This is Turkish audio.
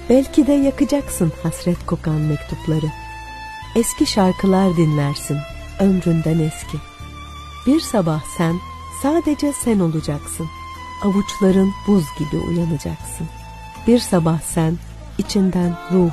Belki de yakacaksın hasret kokan mektupları. Eski şarkılar dinlersin, ömründen eski. Bir sabah sen, sadece sen olacaksın. Avuçların buz gibi uyanacaksın. Bir sabah sen, içinden ruh